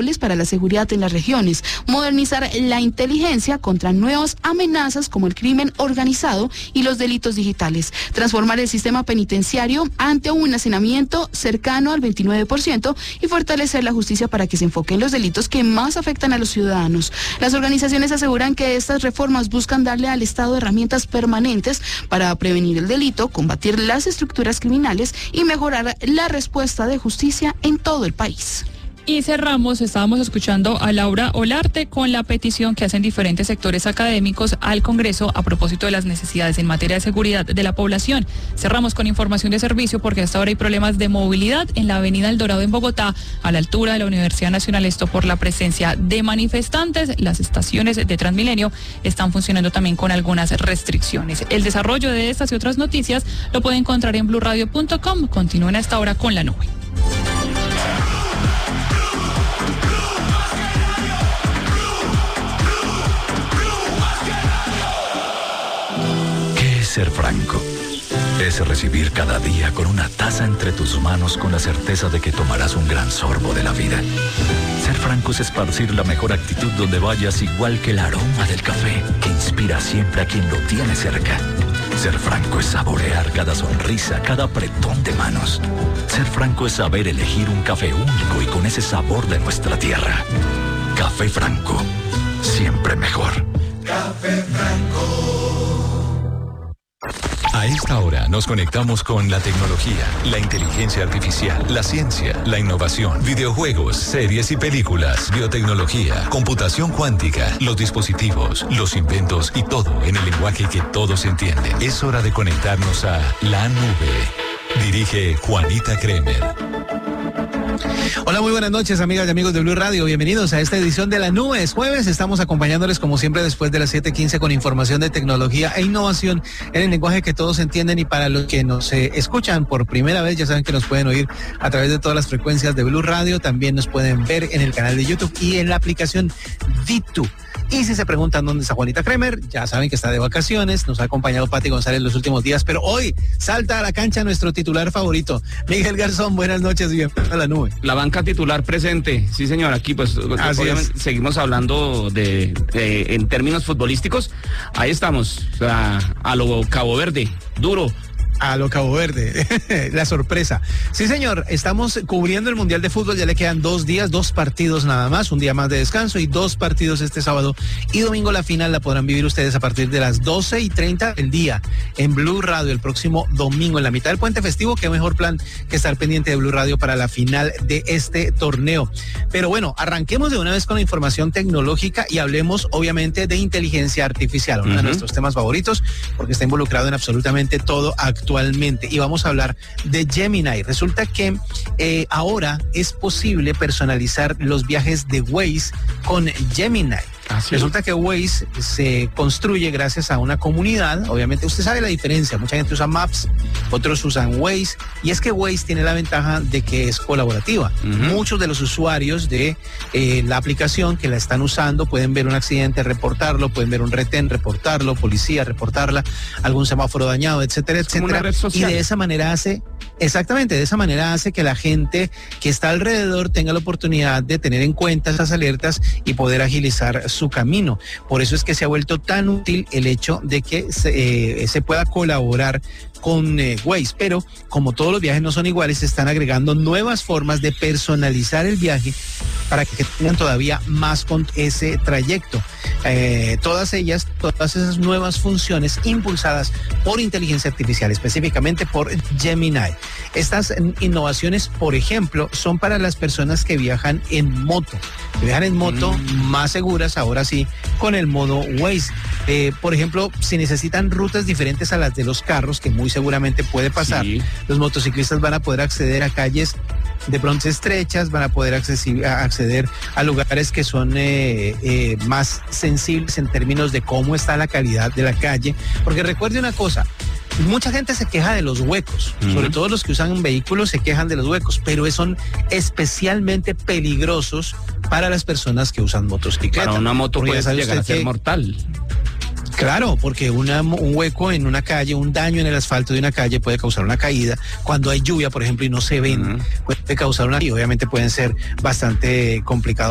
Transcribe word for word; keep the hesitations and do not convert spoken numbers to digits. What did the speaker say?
indispensables para la seguridad en las regiones, modernizar la inteligencia contra nuevas amenazas como el crimen organizado y los delitos digitales, transformar el sistema penitenciario ante un hacinamiento cercano al veintinueve por ciento y fortalecer la justicia para que se enfoque en los delitos que más afectan a los ciudadanos. Las organizaciones aseguran que estas reformas buscan darle al Estado herramientas permanentes para prevenir el delito, combatir las estructuras criminales y mejorar la respuesta de justicia en todo el país. Y cerramos, estábamos escuchando a Laura Olarte con la petición que hacen diferentes sectores académicos al Congreso a propósito de las necesidades en materia de seguridad de la población. Cerramos con información de servicio porque hasta ahora hay problemas de movilidad en la avenida El Dorado en Bogotá, a la altura de la Universidad Nacional, esto por la presencia de manifestantes. Las estaciones de Transmilenio están funcionando también con algunas restricciones. El desarrollo de estas y otras noticias lo pueden encontrar en blue radio punto com. Continúen hasta ahora con La Nube. Ser franco es recibir cada día con una taza entre tus manos con la certeza de que tomarás un gran sorbo de la vida. Ser franco es esparcir la mejor actitud donde vayas, igual que el aroma del café que inspira siempre a quien lo tiene cerca. Ser franco es saborear cada sonrisa, cada apretón de manos. Ser franco es saber elegir un café único y con ese sabor de nuestra tierra. Café Franco, siempre mejor. Café Franco. A esta hora nos conectamos con la tecnología, la inteligencia artificial, la ciencia, la innovación, videojuegos, series y películas, biotecnología, computación cuántica, los dispositivos, los inventos y todo en el lenguaje que todos entienden. Es hora de conectarnos a La Nube. Dirige Juanita Kremer. Hola, muy buenas noches, amigas y amigos de Blue Radio. Bienvenidos a esta edición de La Nube. Es jueves, estamos acompañándoles como siempre después de las siete quince con información de tecnología e innovación en el lenguaje que todos entienden, y para los que nos eh, escuchan por primera vez, ya saben que nos pueden oír a través de todas las frecuencias de Blue Radio. También nos pueden ver en el canal de YouTube y en la aplicación VTube. Y si se preguntan dónde está Juanita Kremer, ya saben que está de vacaciones, nos ha acompañado Pati González los últimos días, pero hoy salta a la cancha nuestro titular favorito, Miguel Garzón. Buenas noches y bienvenido a La Nube. La banca titular presente, sí señor, aquí pues Así obviamente es. Seguimos hablando de, de en términos futbolísticos, ahí estamos, o sea, a lo Cabo Verde, duro. A lo Cabo Verde, la sorpresa. Sí, señor, estamos cubriendo el Mundial de Fútbol, ya le quedan dos días, dos partidos nada más, un día más de descanso y dos partidos este sábado y domingo. La final la podrán vivir ustedes a partir de las doce y treinta del día en Blue Radio el próximo domingo, en la mitad del puente festivo. Qué mejor plan que estar pendiente de Blue Radio para la final de este torneo. Pero bueno, arranquemos de una vez con la información tecnológica y hablemos obviamente de inteligencia artificial, uno uh-huh. de nuestros temas favoritos, porque está involucrado en absolutamente todo actualmente. Actualmente, y vamos a hablar de Gemini. Resulta que eh, ahora es posible personalizar los viajes de Waze con Gemini. ¿Ah, sí? Resulta que Waze se construye gracias a una comunidad. Obviamente usted sabe la diferencia, mucha gente usa Maps, otros usan Waze, y es que Waze tiene la ventaja de que es colaborativa. Uh-huh. Muchos de los usuarios de eh, la aplicación que la están usando pueden ver un accidente, reportarlo, pueden ver un retén, reportarlo, policía, reportarla, algún semáforo dañado, etcétera, es etcétera. Como una red social. Y de esa manera hace, exactamente, de esa manera hace que la gente que está alrededor tenga la oportunidad de tener en cuenta esas alertas y poder agilizar su camino. Por eso es que se ha vuelto tan útil el hecho de que se, eh, se pueda colaborar con eh, Waze, pero como todos los viajes no son iguales, se están agregando nuevas formas de personalizar el viaje para que tengan todavía más con ese trayecto. Eh, todas ellas, todas esas nuevas funciones impulsadas por inteligencia artificial, específicamente por Gemini. Estas innovaciones, por ejemplo, son para las personas que viajan en moto, que viajan en moto mm. más seguras, ahora sí, con el modo Waze. Eh, por ejemplo, si necesitan rutas diferentes a las de los carros, que muy seguramente puede pasar, sí. los motociclistas van a poder acceder a calles de pronto estrechas, van a poder acceder a, acceder a lugares que son eh, eh, más sensibles en términos de cómo está la calidad de la calle, porque recuerde una cosa, mucha gente se queja de los huecos, uh-huh. sobre todo los que usan vehículos se quejan de los huecos, pero son especialmente peligrosos para las personas que usan motocicletas. Para una moto puede llegar a ser que, mortal. Claro, porque una, un hueco en una calle, un daño en el asfalto de una calle puede causar una caída. Cuando hay lluvia, por ejemplo, y no se ven, uh-huh. puede causar una... y obviamente pueden ser bastante complicados